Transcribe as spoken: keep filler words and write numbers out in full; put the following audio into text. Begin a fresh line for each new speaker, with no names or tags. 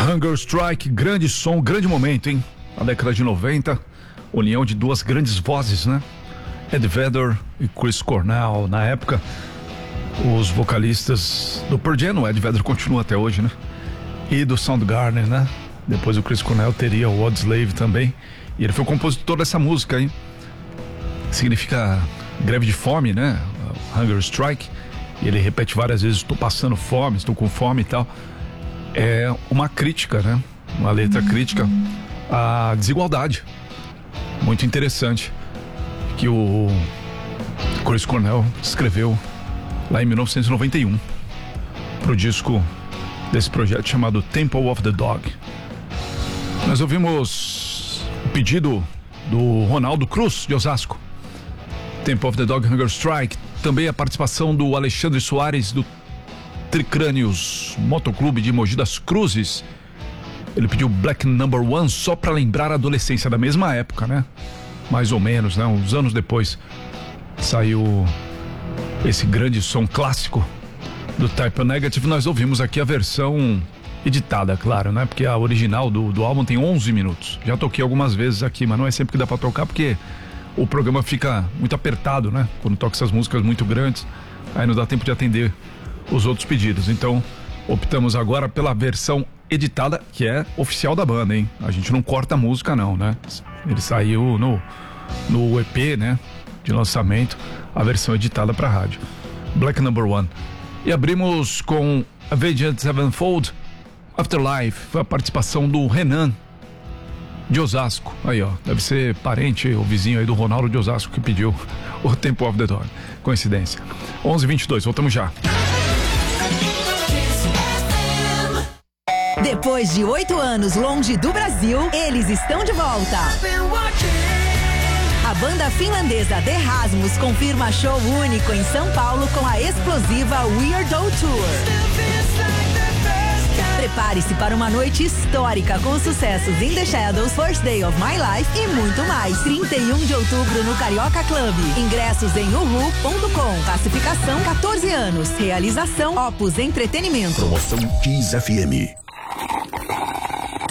Hunger Strike, grande som, grande momento, hein? Na década de noventa, união de duas grandes vozes, né? Ed Vedder e Chris Cornell. Na época, os vocalistas do Pearl Jam, o Ed Vedder continua até hoje, né? E do Soundgarden, né? Depois o Chris Cornell teria o Audioslave também. E ele foi o compositor dessa música, hein? Significa greve de fome, né? Hunger Strike. E ele repete várias vezes: estou passando fome, estou com fome e tal. É uma crítica, né? Uma letra crítica à desigualdade. Muito interessante. Que o Chris Cornell escreveu lá em mil novecentos e noventa e um pro disco desse projeto chamado Temple of the Dog. Nós ouvimos o pedido do Ronaldo Cruz, de Osasco. Temple of the Dog, Hunger Strike. Também a participação do Alexandre Soares, do Tricrânios Motoclube de Mogi das Cruzes. Ele pediu Black Number One só pra lembrar a adolescência da mesma época, né? Mais ou menos, né? Uns anos depois saiu esse grande som clássico do Type O Negative. Nós ouvimos aqui a versão editada, claro, né? Porque a original do, do álbum tem onze minutos. Já toquei algumas vezes aqui, mas não é sempre que dá pra tocar, porque o programa fica muito apertado, né? Quando toca essas músicas muito grandes, aí não dá tempo de atender os outros pedidos. Então, optamos agora pela versão editada, que é oficial da banda, hein? A gente não corta a música, não, né? Ele saiu no, no E P, né? De lançamento, a versão editada pra rádio. Black Number One. E abrimos com Avenged Sevenfold, Afterlife. Foi a participação do Renan, de Osasco. Aí, ó, deve ser parente ou vizinho aí do Ronaldo de Osasco que pediu o Temple of the Dog. Coincidência. onze e vinte e dois, voltamos já.
Depois de oito anos longe do Brasil, eles estão de volta. A banda finlandesa The Rasmus confirma show único em São Paulo com a explosiva Weirdo Tour. Prepare-se para uma noite histórica com sucessos In The Shadows, First Day of My Life e muito mais. trinta e um de outubro no Carioca Club. Ingressos em uhu ponto com. Classificação quatorze anos. Realização Opus Entretenimento.
Promoção Kiss F M.